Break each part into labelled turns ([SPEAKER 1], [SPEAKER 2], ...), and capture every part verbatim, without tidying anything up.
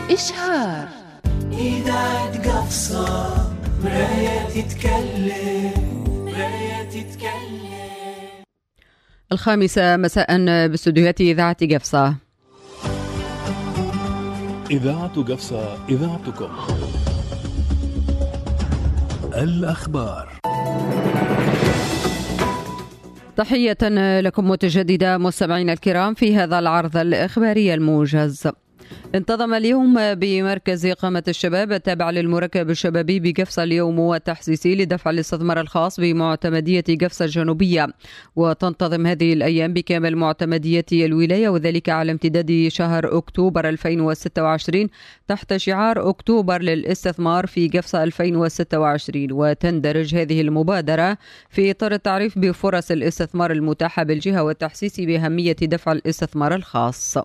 [SPEAKER 1] إشهار.
[SPEAKER 2] إذاعة قفصة مراية تتكلم مراية تتكلم.
[SPEAKER 1] الخامسة مساء باستديوهات إذاعة قفصة.
[SPEAKER 3] إذاعة قفصة إذاعتكم. الأخبار.
[SPEAKER 1] تحية لكم متجددة مستمعينا الكرام في هذا العرض الإخباري الموجز. انتظم اليوم بمركز قامة الشباب التابع للمركب الشبابي بقفصة اليوم التحسيسي لدفع الاستثمار الخاص بمعتمدية قفصة الجنوبية، وتنتظم هذه الأيام بكامل معتمدية الولاية، وذلك على امتداد شهر أكتوبر ألفين وستة وعشرين تحت شعار أكتوبر للاستثمار في قفصة ألفين وستة وعشرين. وتندرج هذه المبادرة في إطار التعريف بفرص الاستثمار المتاحة بالجهة والتحسيس بأهمية دفع الاستثمار الخاص.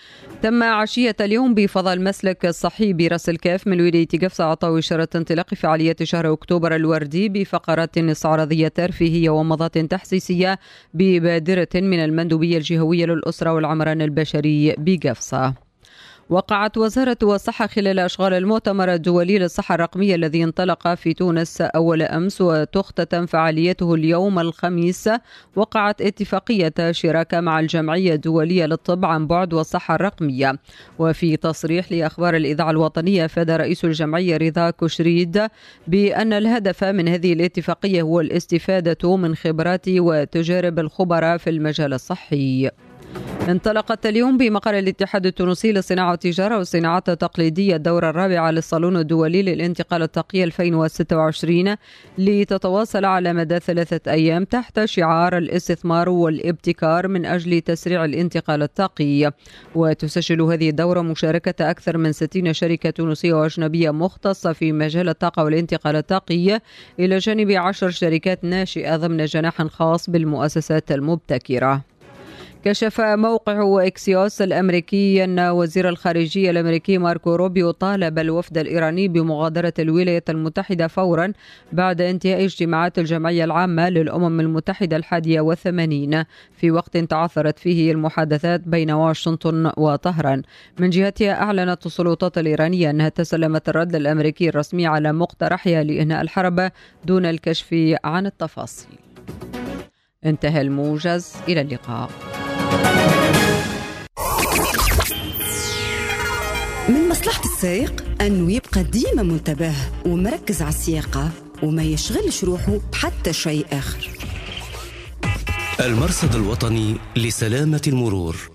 [SPEAKER 1] تم عشية اليوم بفضاء المسلك الصحي برأس الكاف من ولاية قفصة عطاء إشارة انطلاق فعاليات شهر أكتوبر الوردي بفقرات استعراضية ترفيهية ومضات تحسيسية ببادرة من المندوبية الجهوية للأسرة والعمران البشري بقفصة. وقعت وزارة الصحة خلال أشغال المؤتمر الدولي للصحة الرقمية الذي انطلق في تونس أول أمس وتختتم فعاليته اليوم الخميس. وقعت اتفاقية شراكة مع الجمعية الدولية للطب عن بعد والصحة الرقمية. وفي تصريح لأخبار الإذاعة الوطنية أفاد رئيس الجمعية رضا كشريد بأن الهدف من هذه الاتفاقية هو الاستفادة من خبرات وتجارب الخبراء في المجال الصحي. انطلقت اليوم بمقر الاتحاد التونسي للصناعة والتجارة والصناعات التقليدية الدورة الرابعة للصالون الدولي للانتقال الطاقي ألفين وستة وعشرين لتتواصل على مدى ثلاثة أيام تحت شعار الاستثمار والابتكار من أجل تسريع الانتقال الطاقي. وتسجل هذه الدورة مشاركة أكثر من ستين شركة تونسية وأجنبية مختصة في مجال الطاقة والانتقال الطاقي إلى جانب عشر شركات ناشئة ضمن جناح خاص بالمؤسسات المبتكرة. كشف موقع إكسيوس الأمريكي أن وزير الخارجية الأمريكي ماركو روبيو طالب الوفد الإيراني بمغادرة الولايات المتحدة فورا بعد انتهاء اجتماعات الجمعية العامة للأمم المتحدة الحادية والثمانين، في وقت تعثرت فيه المحادثات بين واشنطن وطهران. من جهتها أعلنت السلطات الإيرانية أنها تسلمت الرد الأمريكي الرسمي على مقترحها لإنهاء الحرب دون الكشف عن التفاصيل. انتهى الموجز، إلى اللقاء.
[SPEAKER 4] من مصلحة السائق أنه يبقى ديما منتبه ومركز على السياقة وما يشغلش روحه حتى شيء آخر.
[SPEAKER 5] المرصد الوطني لسلامة المرور.